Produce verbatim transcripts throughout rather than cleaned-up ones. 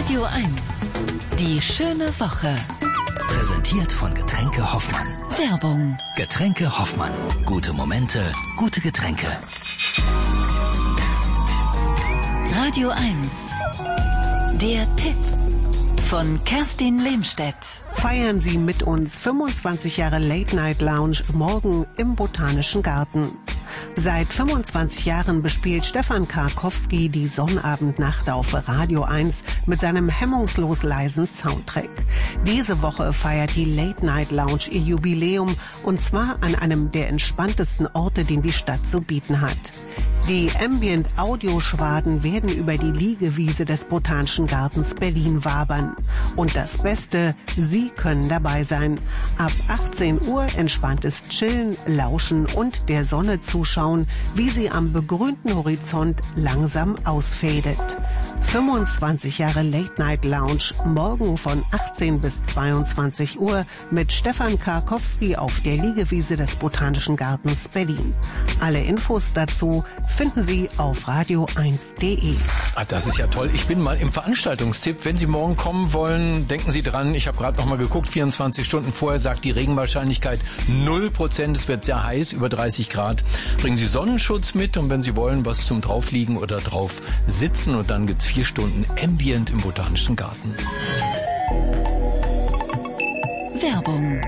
Radio eins. Die schöne Woche. Präsentiert von Getränke Hoffmann. Werbung. Getränke Hoffmann. Gute Momente, gute Getränke. Radio eins. Der Tipp von Kerstin Lehmstedt. Feiern Sie mit uns fünfundzwanzig Jahre Late Night Lounge morgen im Botanischen Garten. Seit fünfundzwanzig Jahren bespielt Stefan Karkowski die Sonnabendnacht auf Radio eins mit seinem hemmungslos leisen Soundtrack. Diese Woche feiert die Late Night Lounge ihr Jubiläum, und zwar an einem der entspanntesten Orte, den die Stadt zu bieten hat. Die Ambient-Audioschwaden werden über die Liegewiese des Botanischen Gartens Berlin wabern. Und das Beste, Sie können dabei sein. Ab achtzehn Uhr entspanntes Chillen, Lauschen und der Sonne zuschauen, wie sie am begrünten Horizont langsam ausfädet. fünfundzwanzig Jahre Late Night Lounge, morgen von achtzehn bis zweiundzwanzig Uhr mit Stefan Karkowski auf der Liegewiese des Botanischen Gartens Berlin. Alle Infos dazu finden Sie auf radio eins punkt de. Ah, das ist ja toll. Ich bin mal im Veranstaltungstipp. Wenn Sie morgen kommen wollen, denken Sie dran, ich habe gerade noch mal geguckt, vierundzwanzig Stunden vorher sagt die Regenwahrscheinlichkeit null Prozent. Es wird sehr heiß, über dreißig Grad. Bringen Sie Sonnenschutz mit, und wenn Sie wollen, was zum Draufliegen oder drauf sitzen. Und dann gibt's vier Stunden Ambient im Botanischen Garten. Werbung.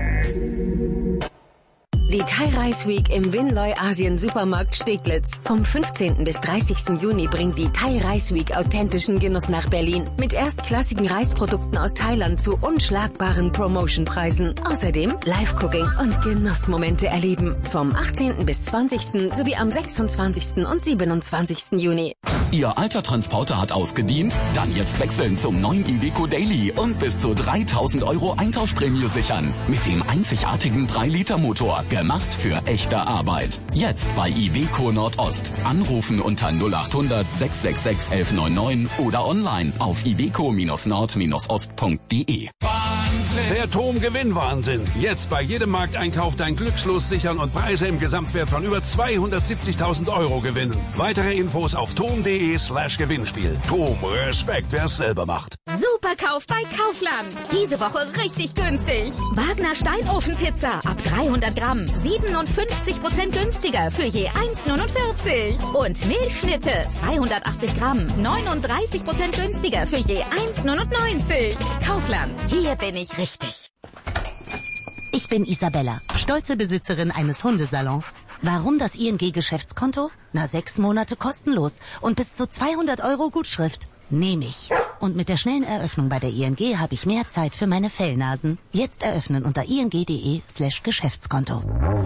Die Thai Rice Week im Winloy Asien Supermarkt Steglitz. Vom fünfzehnten bis dreißigsten Juni bringt die Thai Rice Week authentischen Genuss nach Berlin. Mit erstklassigen Reisprodukten aus Thailand zu unschlagbaren Promotionpreisen. Außerdem Live-Cooking und Genussmomente erleben. Vom achtzehnten bis zwanzigsten sowie am sechsundzwanzigsten und siebenundzwanzigsten Juni. Ihr alter Transporter hat ausgedient? Dann jetzt wechseln zum neuen Iveco Daily und bis zu dreitausend Euro Eintauschprämie sichern. Mit dem einzigartigen drei Liter Motor. Gemacht für echte Arbeit. Jetzt bei Iveco Nordost. Anrufen unter null acht hundert sechs sechs sechs elf neun neun oder online auf iveco nord ost punkt de. Der T O M Gewinnwahnsinn. Jetzt bei jedem Markteinkauf dein Glückslos sichern und Preise im Gesamtwert von über zweihundertsiebzigtausend Euro gewinnen. Weitere Infos auf tom.de slash Gewinnspiel. T O M, Respekt, wer es selber macht. Superkauf bei Kaufland. Diese Woche richtig günstig. Wagner Steinofenpizza ab dreihundert Gramm. siebenundfünfzig Prozent günstiger für je eins neunundvierzig. Und Milchschnitte zweihundertachtzig Gramm. neununddreißig Prozent günstiger für je eins neunundneunzig. Kaufland. Hier bin ich richtig. Ich bin Isabella, stolze Besitzerin eines Hundesalons. Warum das I N G-Geschäftskonto? Na, sechs Monate kostenlos und bis zu zweihundert Euro Gutschrift. Nehme ich. Und mit der schnellen Eröffnung bei der I N G habe ich mehr Zeit für meine Fellnasen. Jetzt eröffnen unter ing.de slash Geschäftskonto.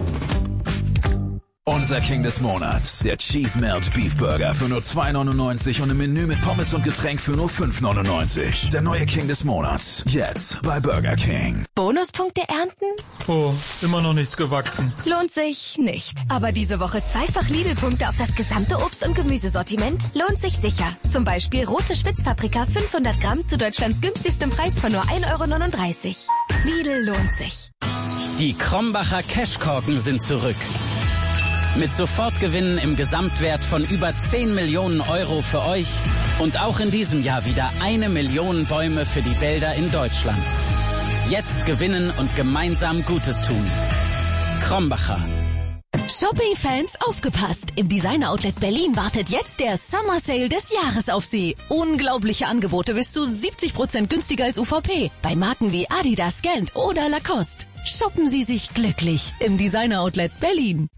Unser King des Monats, der Cheese Melt Beef Burger für nur zwei neunundneunzig und ein Menü mit Pommes und Getränk für nur fünf neunundneunzig. Der neue King des Monats, jetzt bei Burger King. Bonuspunkte ernten? Oh, immer noch nichts gewachsen. Lohnt sich nicht. Aber diese Woche zweifach Lidl-Punkte auf das gesamte Obst- und Gemüsesortiment lohnt sich sicher. Zum Beispiel rote Spitzpaprika fünfhundert Gramm zu Deutschlands günstigstem Preis von nur ein Euro neununddreißig. Lidl lohnt sich. Die Krombacher Cashkorken sind zurück. Mit Sofortgewinnen im Gesamtwert von über zehn Millionen Euro für euch und auch in diesem Jahr wieder eine Million Bäume für die Wälder in Deutschland. Jetzt gewinnen und gemeinsam Gutes tun. Krombacher. Shopping-Fans, aufgepasst! Im Designer-Outlet Berlin wartet jetzt der Summer Sale des Jahres auf Sie. Unglaubliche Angebote bis zu siebzig Prozent günstiger als U V P. Bei Marken wie Adidas, Gant oder Lacoste. Shoppen Sie sich glücklich im Designer-Outlet Berlin.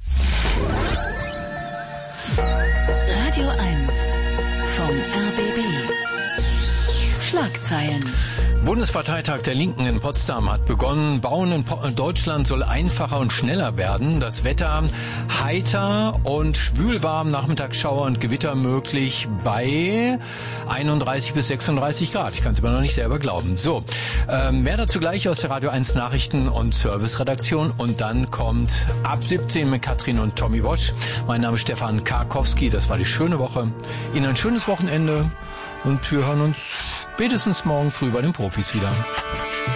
Radio eins vom R B B. Schlagzeilen. Bundesparteitag der Linken in Potsdam hat begonnen. Bauen in po- Deutschland soll einfacher und schneller werden. Das Wetter heiter und schwülwarm, Nachmittagsschauer und Gewitter möglich bei einunddreißig bis sechsunddreißig Grad. Ich kann es immer noch nicht selber glauben. So, ähm, mehr dazu gleich aus der Radio eins Nachrichten- und Serviceredaktion. Und dann kommt ab siebzehn mit Katrin und Tommy Wosch. Mein Name ist Stefan Karkowski. Das war die schöne Woche. Ihnen ein schönes Wochenende. Und wir hören uns spätestens morgen früh bei den Profis wieder.